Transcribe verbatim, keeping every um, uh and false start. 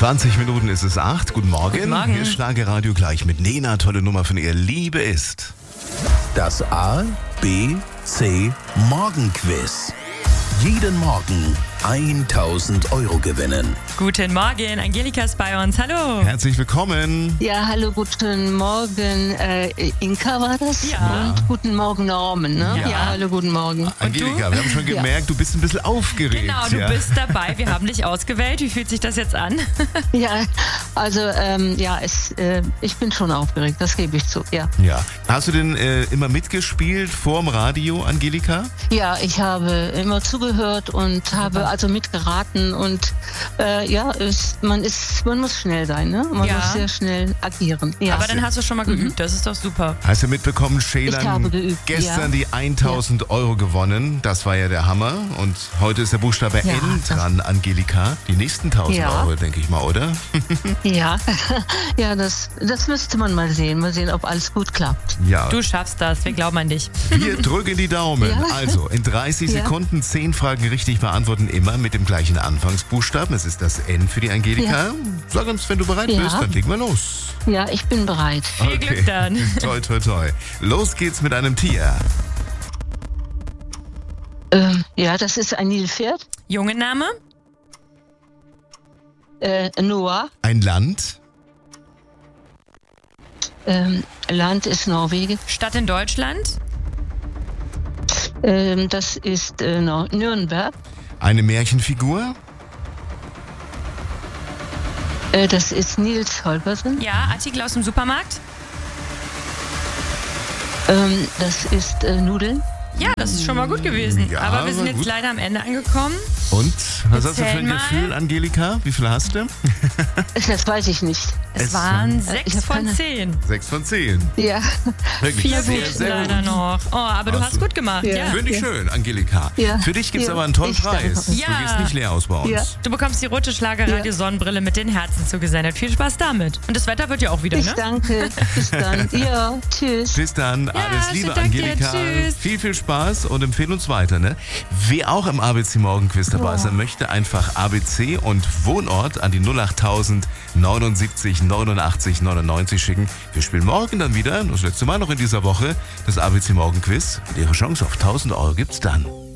zwanzig Minuten ist es acht. Guten Morgen. Guten Morgen. Hier ist Schlagerradio gleich mit Nena. Tolle Nummer von ihr. Liebe ist. Das A, B, C Morgenquiz. Jeden Morgen tausend Euro gewinnen. Guten Morgen, Angelika ist bei uns. Hallo. Herzlich willkommen. Ja, hallo, guten Morgen. Äh, Inka war das? Ja. Und guten Morgen, Norman, ne? Ja. Ja, hallo, guten Morgen. Angelika, wir haben schon gemerkt, du bist ein bisschen aufgeregt. Genau, du ja? bist dabei. Wir haben dich ausgewählt. Wie fühlt sich das jetzt an? Ja, also, ähm, ja, es, äh, ich bin schon aufgeregt, das gebe ich zu, ja. Ja. Hast du denn äh, immer mitgespielt vorm Radio, Angelika? Ja, ich habe immer zugehört und habe also mitgeraten und äh, ja, es, man ist, man muss schnell sein, ne? Man Ja. muss sehr schnell agieren. Ja. Aber dann hast du schon mal geübt. Das ist doch super. Hast du mitbekommen, Ich habe Schelan geübt, gestern ja. die tausend Euro gewonnen. Das war ja der Hammer. Und heute ist der Buchstabe Ja, N das- dran, Angelika. Die nächsten tausend Ja. Euro, denke ich mal, oder? Ja, ja, das, das müsste man mal sehen. Mal sehen, ob alles gut klappt. Ja. Du schaffst das. Wir glauben an dich. Wir drücken die Daumen. Ja. Also in dreißig Ja. Sekunden zehn Fragen richtig beantworten, immer mit dem gleichen Anfangsbuchstaben. Es ist das N für die Angelika. Ja. Sag uns, wenn du bereit Ja. bist, dann legen wir los. Ja, ich bin bereit. Viel Glück dann. Toi, toi, toi. Los geht's mit einem Tier. Ähm, ja, das ist ein Nilpferd. Junge Name? Äh, Noah. Ein Land. Ähm, Land ist Norwegen. Stadt in Deutschland? Ähm, das ist äh, Nor- Nürnberg. Eine Märchenfigur. Äh, das ist Nils Holgersen. Ja, Artikel aus dem Supermarkt? Ähm, das ist äh, Nudeln. Ja, das ist schon mal gut gewesen. Ja, Aber wir sind war jetzt gut. leider am Ende angekommen. Und was hast du für Erzähl ein mal. Gefühl, Angelika? Wie viel hast du? Das weiß ich nicht. Es, Es waren waren- sechs ich hab von keine- zehn. Sechs von zehn. Ja, Wirklich Vier sehr, Buchstaben sehr leider gut. noch. Oh, aber du Hast hast du- gut gemacht. Ja. Ja. Finde ich Ja. schön, Angelika. Ja. Für dich gibt's Ja. aber einen tollen Ich danke. Preis. Du Ja. gehst nicht leer aus bei uns. Ja. Du bekommst die rote Schlagerradio Sonnenbrille mit den Herzen zugesendet. Viel Spaß damit. Und das Wetter wird ja auch wieder, ich ne? danke. Bis dann. Ja, tschüss. Bis dann, alles schönen Liebe, Dank dir. Angelika. Tschüss. Viel, viel Spaß und empfehle uns weiter. Ne? Wer auch im A B C Morgenquiz dabei sein möchte, einfach A B C und Wohnort an die null achttausend neunundsiebzig neunundachtzig neunundneunzig schicken. Wir spielen morgen dann wieder, das letzte Mal noch in dieser Woche, das A B C Morgenquiz. Und Ihre Chance auf tausend Euro gibt's dann.